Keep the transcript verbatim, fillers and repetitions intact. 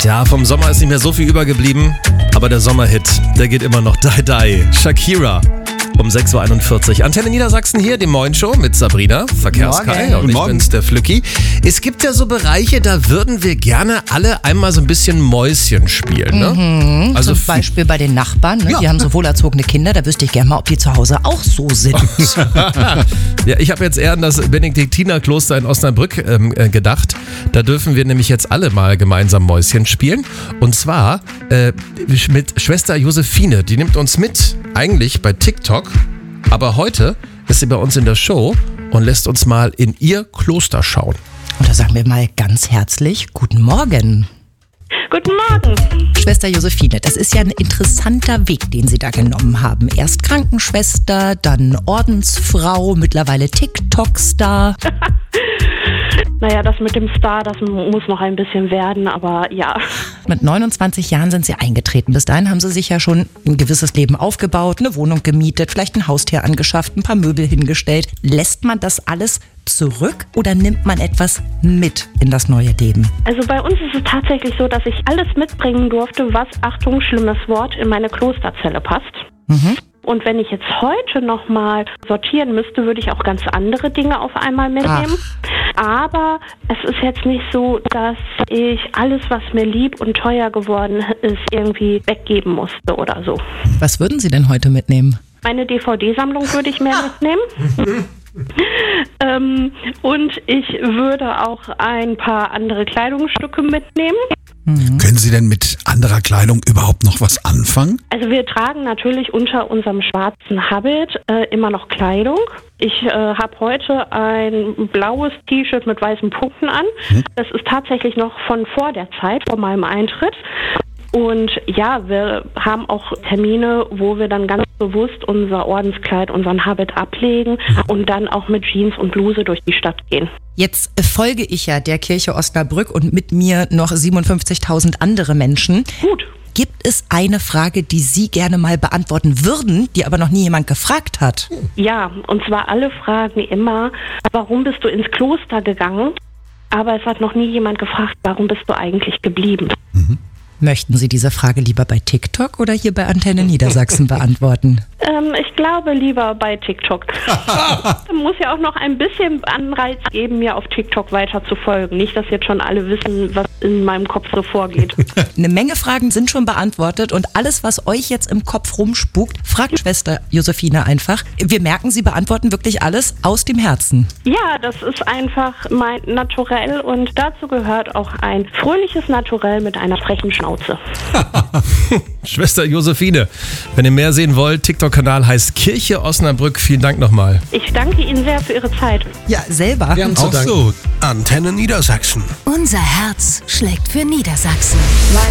Ja, vom Sommer ist nicht mehr so viel übergeblieben, aber der Sommerhit, der geht immer noch. Die Die, Shakira. Um sechs Uhr einundvierzig. Antenne Niedersachsen hier, die Moin-Show mit Sabrina, Verkehrskai und ich bin's, der Flücki. Es gibt ja so Bereiche, da würden wir gerne alle einmal so ein bisschen Mäuschen spielen. Ne? Mhm, also zum Beispiel bei den Nachbarn, ne? Ja. Die haben so wohlerzogene Kinder, da wüsste ich gerne mal, ob die zu Hause auch so sind. Ja, ich habe jetzt eher an das Benediktinerkloster in Osnabrück ähm, äh, gedacht. Da dürfen wir nämlich jetzt alle mal gemeinsam Mäuschen spielen. Und zwar äh, mit Schwester Josephine. Die nimmt uns mit, eigentlich bei TikTok. Aber heute ist sie bei uns in der Show und lässt uns mal in ihr Kloster schauen. Und da sagen wir mal ganz herzlich Guten Morgen. Guten Morgen. Schwester Josephine, das ist ja ein interessanter Weg, den Sie da genommen haben. Erst Krankenschwester, dann Ordensfrau, mittlerweile TikTok-Star. Naja, das mit dem Star, das muss noch ein bisschen werden, aber ja. Mit neunundzwanzig Jahren sind Sie eingetreten. Bis dahin haben Sie sich ja schon ein gewisses Leben aufgebaut, eine Wohnung gemietet, vielleicht ein Haustier angeschafft, ein paar Möbel hingestellt. Lässt man das alles zurück oder nimmt man etwas mit in das neue Leben? Also bei uns ist es tatsächlich so, dass ich alles mitbringen durfte, was, Achtung, schlimmes Wort, in meine Klosterzelle passt. Mhm. Und wenn ich jetzt heute nochmal sortieren müsste, würde ich auch ganz andere Dinge auf einmal mitnehmen. Ach. Aber es ist jetzt nicht so, dass ich alles, was mir lieb und teuer geworden ist, irgendwie weggeben musste oder so. Was würden Sie denn heute mitnehmen? Meine D V D-Sammlung würde ich mehr mitnehmen. ähm, und ich würde auch ein paar andere Kleidungsstücke mitnehmen. Mhm. Können Sie denn mit anderer Kleidung überhaupt noch was anfangen? Also wir tragen natürlich unter unserem schwarzen Habit äh, immer noch Kleidung. Ich äh, habe heute ein blaues T-Shirt mit weißen Punkten an. Mhm. Das ist tatsächlich noch von vor der Zeit, vor meinem Eintritt. Und ja, wir haben auch Termine, wo wir dann ganz bewusst unser Ordenskleid, unseren Habit ablegen und dann auch mit Jeans und Bluse durch die Stadt gehen. Jetzt folge ich ja der Kirche Osnabrück und mit mir noch siebenundfünfzigtausend andere Menschen. Gut. Gibt es eine Frage, die Sie gerne mal beantworten würden, die aber noch nie jemand gefragt hat? Ja, und zwar alle fragen immer, warum bist du ins Kloster gegangen? Aber es hat noch nie jemand gefragt, warum bist du eigentlich geblieben? Mhm. Möchten Sie diese Frage lieber bei TikTok oder hier bei Antenne Niedersachsen beantworten? Ähm, ich glaube lieber bei TikTok. Muss ja auch noch ein bisschen Anreiz geben, mir auf TikTok weiter zu folgen. Nicht, dass jetzt schon alle wissen, was in meinem Kopf so vorgeht. Eine Menge Fragen sind schon beantwortet und alles, was euch jetzt im Kopf rumspukt, fragt Schwester Josephine einfach. Wir merken, Sie beantworten wirklich alles aus dem Herzen. Ja, das ist einfach mein Naturell und dazu gehört auch ein fröhliches Naturell mit einer frechen Schnauze. Schwester Josephine, wenn ihr mehr sehen wollt, TikTok-Kanal heißt Kirche Osnabrück. Vielen Dank nochmal. Ich danke Ihnen sehr für Ihre Zeit. Ja, selber. Wir haben auch so. Antenne Niedersachsen. Unser Herz schlägt für Niedersachsen.